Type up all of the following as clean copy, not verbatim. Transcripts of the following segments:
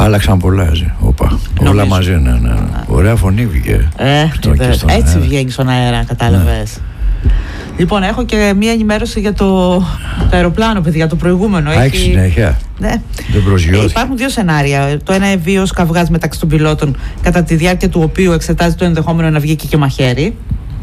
Άλλαξαν πολλά. Όλα μαζί, ναι. Ωραία φωνή βγήκε. Έτσι βγαίνει στον αέρα, κατάλαβες. Λοιπόν, έχω και μία ενημέρωση για το αεροπλάνο, παιδιά, το προηγούμενο. Έχει συνέχεια. Ναι. Δεν προσγειώθηκε. Υπάρχουν δύο σενάρια. Το ένα, βίος καυγάς μεταξύ των πιλότων, κατά τη διάρκεια του οποίου εξετάζει το ενδεχόμενο να βγει και μαχαίρι.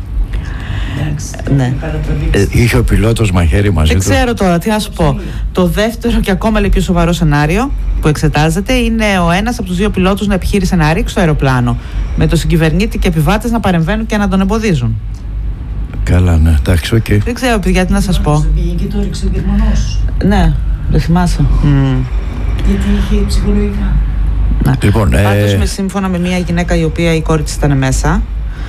Ναι. Είχε ο πιλότος μαχαίρι μαζί του. Δεν ξέρω τώρα, τι να σου πω. Το δεύτερο και ακόμα πιο σοβαρό σενάριο που εξετάζεται είναι ο ένας από τους δύο πιλότους να επιχείρησε να ρίξει το αεροπλάνο, με το συγκυβερνήτη και επιβάτες να παρεμβαίνουν και να τον εμποδίζουν. Καλά, ναι, εντάξει, οκ. Δεν ξέρω, παιδιά, τι να σας πω. Πήγε και το ρίξε ο Γερμανός. Ναι, δεν θυμάσαι. Γιατί είχε ψυχολογικά. Λοιπόν, πάντως, σύμφωνα με μια γυναίκα η οποία η κόρη της ήταν μέσα,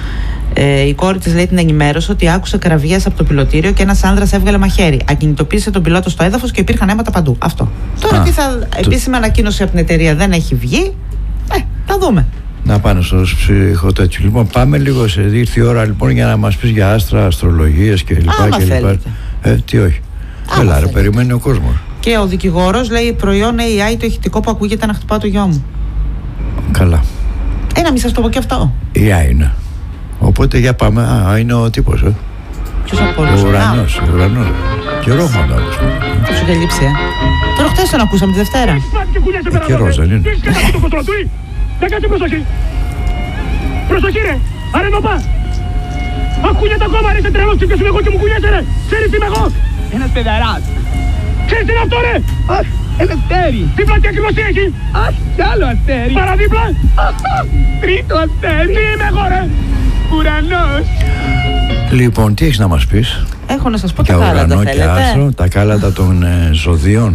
η κόρη της λέει την ενημέρωσε ότι άκουσε κραυγές από το πιλωτήριο και ένας άνδρας έβγαλε μαχαίρι. Ακινητοποίησε τον πιλότο στο έδαφος και υπήρχαν αίματα παντού. Αυτό. Τώρα τι θα. Επίσημη ανακοίνωση από την εταιρεία δεν έχει βγει. Θα δούμε. Να πάνε στο ψυχοτέτσιο. Λοιπόν, πάμε λίγο ήρθε η ώρα λοιπόν για να μας πεις για άστρα, αστρολογίες και λοιπά. Τι όχι. Έλα, ρε, περιμένει ο κόσμος. Και ο δικηγόρος λέει προϊόν AI το ηχητικό που ακούγεται να χτυπά το γιο μου. Καλά. Να μην σας το πω και αυτό. AI είναι. Οπότε για πάμε. Είναι ο τύπος. Ποιος από όλους? Ο ουρανός. Καιρό μου το ακούσαμε. Τι σου είχε λείψει, Τώρα χτες τον ακούσαμε τη Δευτέρα. Καιρός δεν είναι. Να κάτσε προσοχή. Προσοχή ρε. Άρα να πά. Ακούγεται ακόμα ρε. Είσαι τρελός. Ποιος είμαι εγώ και μου κουνιέσαι ρε. Ξέρεις τι είμαι εγώ. Ένας παιδαράς. Ξέρεις τι είναι αυτό ρε. Αχ, ένα αστέρι. Δίπλα τι ακριβώς τι έχει. Αχ, κι άλλο αστέρι. Παραδίπλα. Τρίτο αστέρι. Τι είμαι εγώ ρε. Ουρανός. Λοιπόν, τι έχεις να μας πεις? Έχω να σας πω για τα κάλαντα, ουρανό θέλετε? Και άστρο, τα κάλαντα των ζωδίων.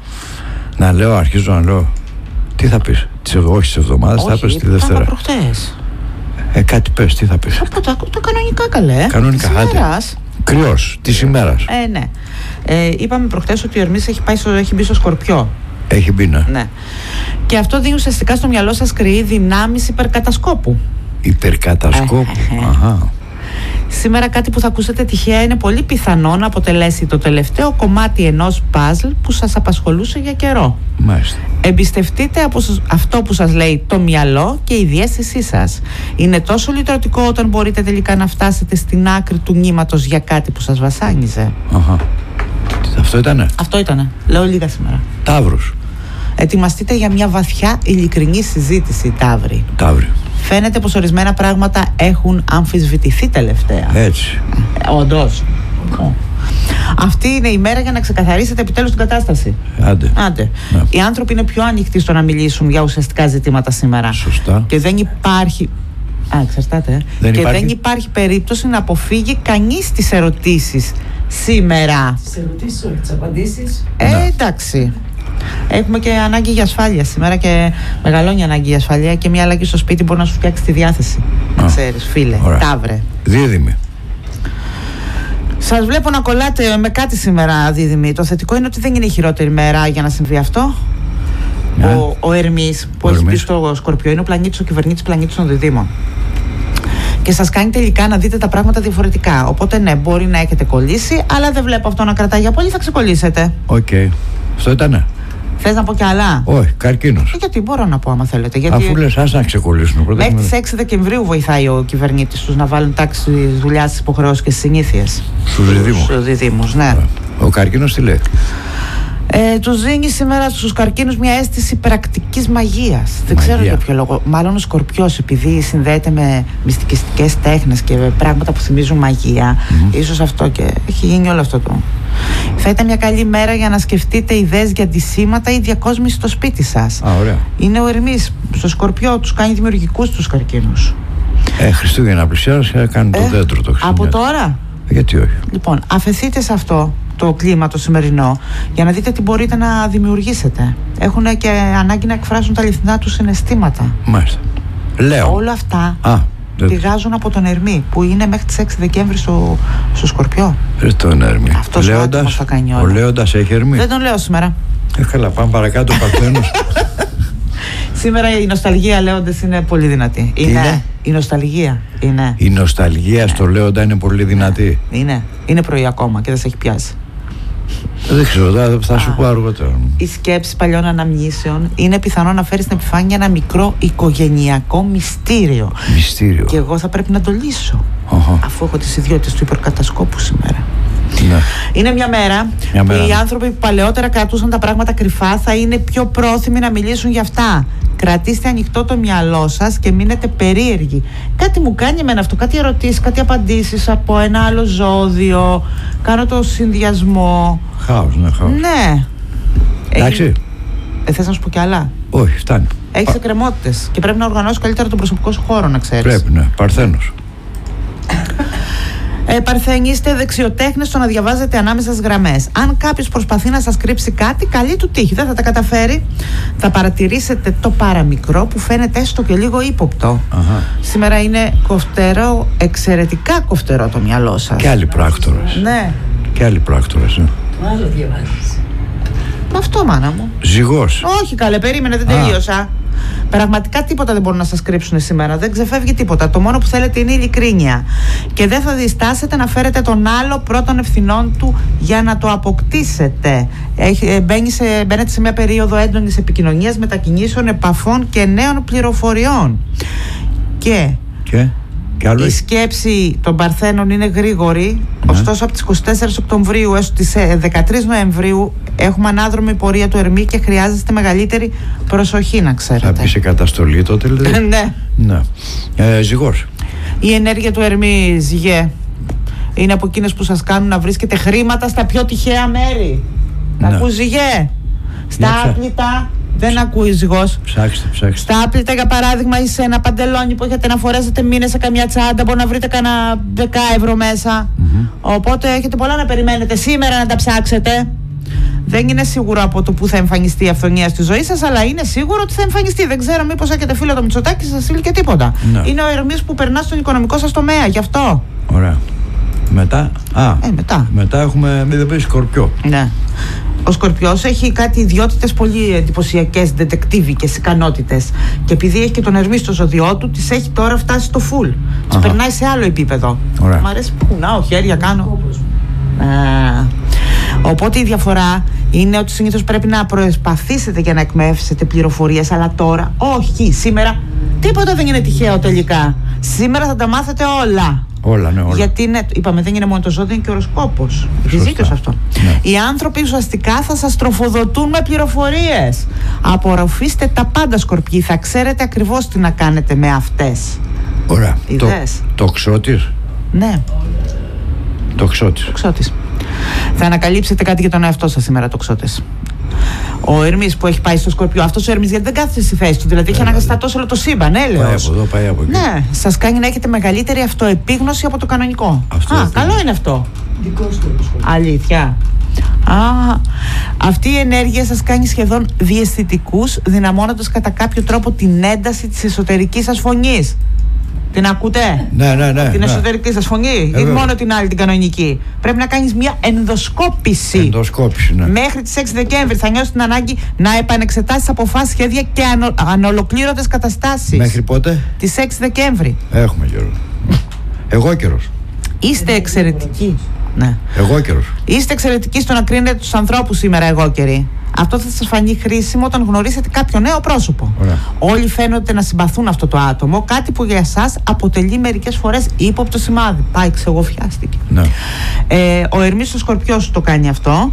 Αρχίζω να λέω. Τι θα πεις? Όχι της εβδομάδας, θα πεις τη Δευτέρα. Όχι, προχτές. Κάτι πες, τι θα πεις? Τα κανονικά, καλέ. Κανονικά, άντε. Κρυός, της ημέρας. Ναι. Είπαμε προχτές ότι ο Ερμής έχει μπει στο Σκορπιό. Έχει μπει, ναι. Και αυτό δίνει ουσιαστικά στο μυαλό σας κρυή δυνάμεις υπερκατασκόπου. Υπερκατασκόπου, αχα. Σήμερα κάτι που θα ακούσετε τυχαία είναι πολύ πιθανό να αποτελέσει το τελευταίο κομμάτι ενός παζλ που σας απασχολούσε για καιρό. Μάλιστα. Εμπιστευτείτε αυτό που σας λέει το μυαλό και η διαίσθησή σας. Είναι τόσο λυτρωτικό όταν μπορείτε τελικά να φτάσετε στην άκρη του νήματος για κάτι που σας βασάνιζε. Αχα. Αυτό ήτανε? Αυτό ήτανε. Λέω λίγα σήμερα. Ταύρος. Ετοιμαστείτε για μια βαθιά ειλικρινή συζήτηση, Ταύροι. Ταύροι. Φαίνεται πως ορισμένα πράγματα έχουν αμφισβητηθεί τελευταία. Έτσι. Όντως. Αυτή είναι η μέρα για να ξεκαθαρίσετε επιτέλους την κατάσταση. Άντε. Ναι. Οι άνθρωποι είναι πιο ανοιχτοί στο να μιλήσουν για ουσιαστικά ζητήματα σήμερα. Σωστά. Και δεν υπάρχει. Εξαρτάται. Δεν υπάρχει περίπτωση να αποφύγει κανείς τις ερωτήσεις σήμερα. Τις ερωτήσεις, όχι τις απαντήσεις. Εντάξει. Έχουμε και ανάγκη για ασφάλεια σήμερα και μεγαλώνει ανάγκη για ασφάλεια και μια αλλαγή στο σπίτι μπορεί να σου φτιάξει τη διάθεση. Ξέρεις, φίλε, Ταύρε. Δίδυμη. Σας βλέπω να κολλάτε με κάτι σήμερα, Δίδυμη. Το θετικό είναι ότι δεν είναι η χειρότερη μέρα για να συμβεί αυτό. Ο Ερμής που έχει πει στο Σκορπιό είναι ο κυβερνήτης πλανήτης των Διδύμων. Και σας κάνει τελικά να δείτε τα πράγματα διαφορετικά. Οπότε ναι, μπορεί να έχετε κολλήσει, αλλά δεν βλέπω αυτό να κρατάει για πολύ, θα ξεκολλήσετε. Οκ. Αυτό ήτανε. Θες να πω κι άλλα? Όχι, καρκίνος. Γιατί μπορώ να πω άμα θέλετε. Αφού λες ας να ξεκολλήσουν. Μέχρι τις 6 Δεκεμβρίου βοηθάει ο κυβερνήτης τους να βάλουν τάξη στη δουλειά, στις υποχρεώσεις και στις συνήθειες. Στους διδύμους, ναι. Ο καρκίνος τι λέει? Τους δίνει σήμερα στους καρκίνους μια αίσθηση πρακτικής μαγείας. Δεν ξέρω για ποιο λόγο. Μάλλον ο Σκορπιός, επειδή συνδέεται με μυστικιστικές τέχνες και πράγματα που θυμίζουν μαγεία, ίσως αυτό και έχει γίνει όλο αυτό το. Θα ήταν μια καλή μέρα για να σκεφτείτε ιδέες για αντισήματα ή διακόσμηση στο σπίτι σας. Ωραία. Είναι ο Ερμής στο Σκορπιό, τους κάνει δημιουργικούς τους καρκίνους. Χριστούγεννα πλησιάζει και κάνει το δέντρο το Χριστούγεννα. Από τώρα. Γιατί όχι. Λοιπόν, αφαιθείτε σε αυτό το κλίμα το σημερινό για να δείτε τι μπορείτε να δημιουργήσετε. Έχουν και ανάγκη να εκφράσουν τα αληθινά τους συναισθήματα. Μάλιστα. Λέω. Όλα αυτά πηγάζουν από τον Ερμή που είναι μέχρι τις 6 Δεκέμβρη στο Σκορπιό. Τον Ερμή. Αυτός ο άτομος θα κάνει όλα. Ο Λέοντας έχει Ερμή. Δεν τον λέω σήμερα. Καλά, πάμε παρακάτω Παρθένος. Σήμερα η νοσταλγία Λέοντες είναι πολύ δυνατή. Είναι. Η νοσταλγία είναι. Η νοσταλγία στο Λέοντα είναι πολύ δυνατή. Είναι πρωί ακόμα και δεν σε έχει πιάσει. Δεν ξέρω, θα σου πω αργότερα. Η σκέψη παλιών αναμνήσεων είναι πιθανό να φέρει στην επιφάνεια ένα μικρό οικογενειακό μυστήριο. Μυστήριο. Και εγώ θα πρέπει να το λύσω. Αφού έχω τις ιδιότητες του υπερκατασκόπου σήμερα. Ναι. Είναι μια μέρα που οι άνθρωποι που παλαιότερα κρατούσαν τα πράγματα κρυφά θα είναι πιο πρόθυμοι να μιλήσουν για αυτά. Κρατήστε ανοιχτό το μυαλό σας και μείνετε περίεργοι. Κάτι μου κάνει εμένα αυτό, κάτι ερωτήσεις, κάτι απαντήσεις από ένα άλλο ζώδιο. Κάνω το συνδυασμό. Χάος, ναι, χάος. Ναι. Εντάξει. Θες να σου πω κι άλλα? Όχι, φτάνει. Έχεις εκκρεμότητες και πρέπει να οργανώσεις καλύτερα τον προσωπικό σου χώρο, να ξέρεις. Πρέπει, ναι. Παρθένος. Παρθένοι, είστε δεξιοτέχνες στο να διαβάζετε ανάμεσα στις γραμμές. Αν κάποιος προσπαθεί να σας κρύψει κάτι, καλή του τύχη. Δεν θα τα καταφέρει. Θα παρατηρήσετε το παραμικρό που φαίνεται έστω και λίγο ύποπτο. Σήμερα είναι κοφτερό, εξαιρετικά κοφτερό το μυαλό σας. Και άλλοι πράκτορες. Ναι. Και άλλοι πράκτορες, ναι. Το άλλο διαβάζεις. Με αυτό, μάνα μου. Ζυγός. Όχι, καλέ, περίμενε, δεν τελείωσα. Πραγματικά τίποτα δεν μπορούν να σας κρύψουν σήμερα. Δεν ξεφεύγει τίποτα. Το μόνο που θέλετε είναι η ειλικρίνεια. Και δεν θα διστάσετε να φέρετε τον άλλο πρώτων ευθυνών του για να το αποκτήσετε. Μπαίνετε σε μια περίοδο έντονης επικοινωνίας, μετακινήσεων, επαφών και νέων πληροφοριών. Και η σκέψη των Παρθένων είναι γρήγορη. Ωστόσο, από τις 24 Οκτωβρίου έως τις 13 Νοεμβρίου έχουμε ανάδρομη πορεία του Ερμή και χρειάζεστε μεγαλύτερη προσοχή, να ξέρετε. Θα πει σε καταστολή τότε, δηλαδή. Ναι. Ζυγός. Η ενέργεια του Ερμή, Ζυγέ, είναι από εκείνες που σας κάνουν να βρίσκετε χρήματα στα πιο τυχαία μέρη. Τα ακούς, Ζυγέ? Στα άπλυτα. Δεν ακούει Ζυγός. Ψάξτε. Στα άπλυτα, για παράδειγμα, είσαι ένα παντελόνι που έχετε να φορέσετε μήνες σε καμιά τσάντα. Μπορεί να βρείτε κανένα 10 ευρώ μέσα. Οπότε έχετε πολλά να περιμένετε σήμερα να τα ψάξετε. Δεν είναι σίγουρο από το που θα εμφανιστεί η αυθονία στη ζωή σας, αλλά είναι σίγουρο ότι θα εμφανιστεί. Δεν ξέρω, μήπως έχετε φίλο το Μητσοτάκη, σας στείλει και τίποτα. Είναι ο Ερμής που περνά στον οικονομικό σας τομέα, γι' αυτό. Ωραία. Μετά. Μετά έχουμε μη Σκορπιό. Ναι. Ο Σκορπιός έχει κάτι ιδιότητες πολύ εντυπωσιακές, ντετεκτίβικες ικανότητες. Και επειδή έχει και τον Ερμή στο ζώδιό του, τις έχει τώρα φτάσει στο φουλ. Τις περνάει σε άλλο επίπεδο. Μ' αρέσει που κουνάω χέρια, κάνω. Οπότε η διαφορά είναι ότι συνήθως πρέπει να προσπαθήσετε για να εκμεύσετε πληροφορίες, αλλά τώρα όχι. Σήμερα τίποτα δεν είναι τυχαίο τελικά. Σήμερα θα τα μάθετε όλα. Όλα, ναι, όλα. Γιατί είπαμε, δεν είναι μόνο το ζώδιο, είναι και ο οροσκόπος. Ζήτω αυτό. Ναι. Οι άνθρωποι ουσιαστικά θα σας τροφοδοτούν με πληροφορίες. Απορροφήστε τα πάντα, Σκορπιοί. Θα ξέρετε ακριβώς τι να κάνετε με αυτές. Ωραία. Τοξότης. Ναι. Τοξότης. Θα ανακαλύψετε κάτι για τον εαυτό σας σήμερα, τοξότες. Ο Ερμής που έχει πάει στο Σκορπιό, αυτός ο Ερμής, γιατί δεν κάθεται στη θέση του, δηλαδή έχει αναγκαστατώσει όλο το σύμπαν, έλεος. Πάει από εδώ, πάει από εκεί. Ναι, σας κάνει να έχετε μεγαλύτερη αυτοεπίγνωση από το κανονικό. Καλό είναι αυτό. Δικός του. Αλήθεια. Αυτή η ενέργεια σας κάνει σχεδόν διαισθητικούς, δυναμώνοντας κατά κάποιο τρόπο την ένταση της εσωτερικής σας φωνής. Την ακούτε? Ναι. Την εσωτερική σας φωνή ή μόνο την άλλη, την κανονική? Πρέπει να κάνεις μια ενδοσκόπηση. Ναι. Μέχρι τις 6 Δεκέμβρη θα νιώσεις την ανάγκη να επανεξετάσεις αποφάσεις, σχέδια και ανολοκλήρωτες καταστάσεις. Μέχρι πότε? Τις 6 Δεκέμβρη. Έχουμε καιρό. Εγώ καιρός. Είστε εξαιρετικοί. Ναι. Εγώ καιρός. Είστε εξαιρετικοί στο να κρίνετε τους ανθρώπους σήμερα, εγώ καιροί. Αυτό θα σας φανεί χρήσιμο όταν γνωρίσετε κάποιο νέο πρόσωπο. Ωραία. Όλοι φαίνονται να συμπαθούν αυτό το άτομο, κάτι που για εσάς αποτελεί μερικές φορές ύποπτο σημάδι. Πάει, ξεγοφιάστηκε. Ναι. Ο Ερμής στο Σκορπιό σου το κάνει αυτό.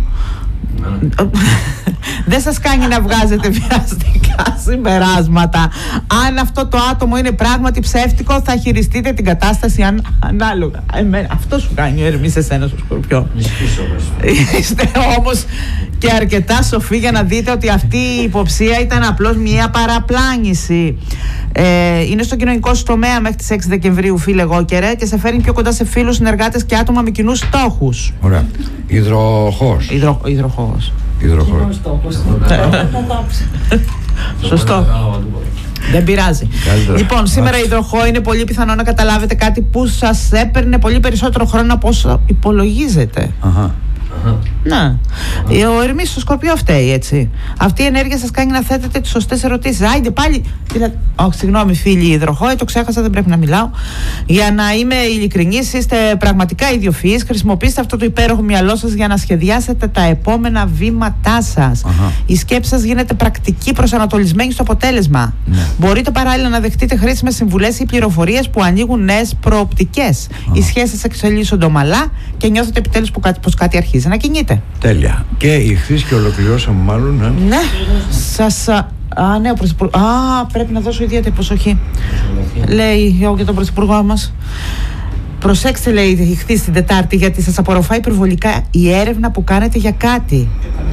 Δεν σας κάνει να βγάζετε βιαστικά συμπεράσματα. Αν αυτό το άτομο είναι πράγματι ψεύτικο, θα χειριστείτε την κατάσταση ανάλογα. Αυτό σου κάνει ο Ερμής εσένα στο Σκορπιό. Είστε όμως και αρκετά σοφοί για να δείτε ότι αυτή η υποψία ήταν απλώς μια παραπλάνηση. Είναι στο κοινωνικό σου τομέα μέχρι τις 6 Δεκεμβρίου, φίλε Γόκερε, και σε φέρνει πιο κοντά σε φίλους, συνεργάτες και άτομα με κοινούς στόχους. Ωραία. Υδροχός. Σωστό. Δεν πειράζει. Λοιπόν, σήμερα η υδροχό είναι πολύ πιθανό να καταλάβετε κάτι που σας έπαιρνε πολύ περισσότερο χρόνο από όσο υπολογίζετε. Ναι. Ο Ερμής στο Σκορπιό φταίει, έτσι. Αυτή η ενέργεια σας κάνει να θέτετε τις σωστές ερωτήσεις. Άιντε πάλι. Συγγνώμη, φίλοι υδροχόοι, το ξέχασα, δεν πρέπει να μιλάω. Για να είμαι ειλικρινής, είστε πραγματικά ιδιοφυείς. Χρησιμοποιήστε αυτό το υπέροχο μυαλό σας για να σχεδιάσετε τα επόμενα βήματά σας. Η σκέψη σας γίνεται πρακτική, προσανατολισμένη στο αποτέλεσμα. Μπορείτε παράλληλα να δεχτείτε χρήσιμες συμβουλές ή πληροφορίες που ανοίγουν νέες προοπτικές. Οι σχέσεις σας εξελίσσονται ομαλά και νιώθετε επιτέλους πως κάτι αρχίζει να κινείται. Τέλεια. Και η εχθής και ολοκληρώσαμε μάλλον. Ναι. Σας. Ναι, ο Πρωθυπουργός. Πρέπει να δώσω ιδιαίτερη προσοχή. Λέει για τον Πρωθυπουργό μας. Προσέξτε, λέει, χθες την Τετάρτη, γιατί σας απορροφάει υπερβολικά η έρευνα που κάνετε για κάτι.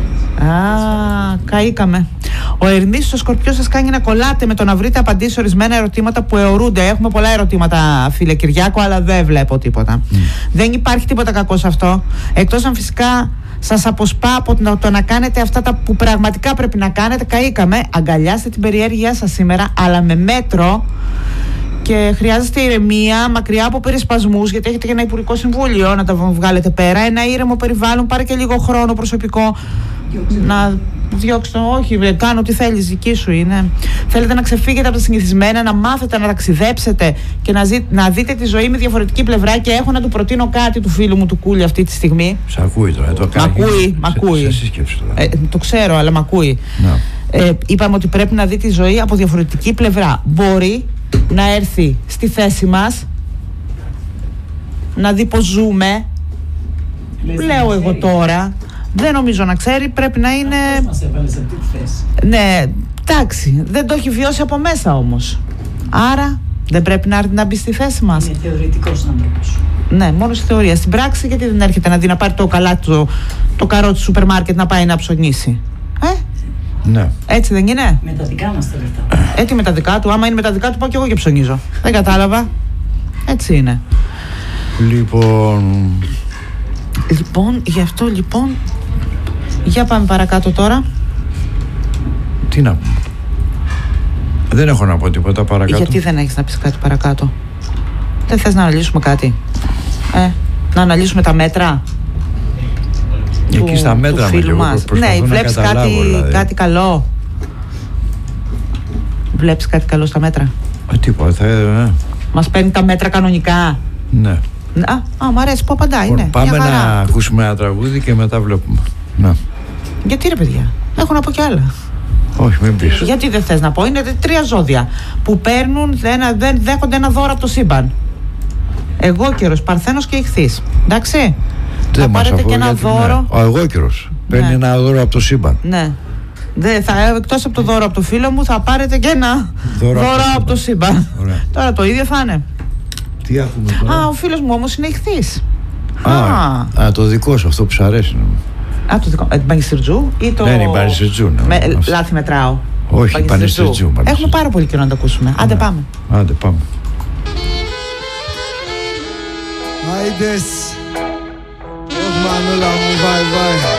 Καήκαμε. Ο Ερμής στο Σκορπιό σας κάνει να κολλάτε με το να βρείτε απαντήσεις σε ορισμένα ερωτήματα που αιωρούνται. Έχουμε πολλά ερωτήματα, φίλε Κυριάκο, αλλά δεν βλέπω τίποτα. Δεν υπάρχει τίποτα κακό σε αυτό. Εκτός αν φυσικά σας αποσπά από το να κάνετε αυτά τα που πραγματικά πρέπει να κάνετε. Καήκαμε. Αγκαλιάστε την περιέργειά σας σήμερα, αλλά με μέτρο. Και χρειάζεστε ηρεμία, μακριά από περισπασμούς, γιατί έχετε και ένα Υπουργικό Συμβούλιο να τα βγάλετε πέρα. Ένα ήρεμο περιβάλλον, πάρε και λίγο χρόνο προσωπικό. Να διώξετε, όχι, κάνω ό,τι θέλεις, δική σου είναι. Θέλετε να ξεφύγετε από τα συνηθισμένα, να μάθετε να ταξιδέψετε και να δείτε τη ζωή με διαφορετική πλευρά. Και έχω να του προτείνω κάτι του φίλου μου του Κούλη αυτή τη στιγμή. Σ' ακούει τώρα, το κάνει. Μ' ακούει. Σε σύσκεψη τώρα. Το ξέρω, αλλά μ' ακούει. Είπαμε ότι πρέπει να δει τη ζωή από διαφορετική πλευρά. Μπορεί να έρθει στη θέση μας, να δει πως ζούμε. Λέω εγώ τώρα. Δεν νομίζω να ξέρει, πρέπει να είναι. Μας έβαλε σε αυτή τη θέση. Ναι, εντάξει, δεν το έχει βιώσει από μέσα όμως. Άρα δεν πρέπει να μπει στη θέση μας. Είναι θεωρητικός άνθρωπος. Ναι, μόνο στη θεωρία. Στην πράξη, γιατί δεν έρχεται να δει, να πάρει το καλάτι το καρό του σούπερ μάρκετ να πάει να ψωνίσει. Ναι. Έτσι δεν είναι? Με τα δικά μας τα λεφτά. Έτσι με τα δικά του. Άμα είναι με τα δικά του, πάω και εγώ και ψωνίζω. Δεν κατάλαβα. Έτσι είναι. Λοιπόν, γι' αυτό λοιπόν. Για πάμε παρακάτω τώρα. Τι να πούμε. Δεν έχω να πω τίποτα παρακάτω. Γιατί δεν έχεις να πεις κάτι παρακάτω? Δεν θες να αναλύσουμε κάτι? Να αναλύσουμε τα μέτρα εκεί στα μέτρα του φίλου μας. Ναι, βλέπεις κάτι καλό? Βλέπεις κάτι καλό στα μέτρα? Τίποτα. Μας παίρνει τα μέτρα κανονικά? Ναι. Μ' αρέσει που απαντάει. Ναι. Πάμε να ακούσουμε ένα τραγούδι και μετά βλέπουμε. Να. Γιατί ρε παιδιά, έχω να πω κι άλλα. Όχι, μην πεις. Γιατί δεν θες να πω? Είναι 3 ζώδια που παίρνουν, δεν δέχονται ένα δώρο από το σύμπαν. Εγώκερος, Παρθένος και Ιχθύς. Εντάξει. Θα πάρετε και ένα δώρο. Ναι. Ο Εγώκερος παίρνει ένα δώρο από το σύμπαν. Ναι. Εκτός από το δώρο από το φίλο μου, θα πάρετε και ένα δώρο από το σύμπαν. Τώρα το ίδιο θα είναι. Τι έχουμε τώρα? Ο φίλος μου όμως είναι Ιχθύς. Το δικό σου, αυτό που σου αρέσει. Το δικό. Πανιστριτζού ή το. Ναι, είναι Πανιστριτζού. Λάθη μετράω. Όχι, Πανιστριτζού. Έχουμε πάρα πολύ καιρό να το ακούσουμε. Άντε πάμε. Άντε πάμε. Άιντες. Μανούλα μου, bye bye.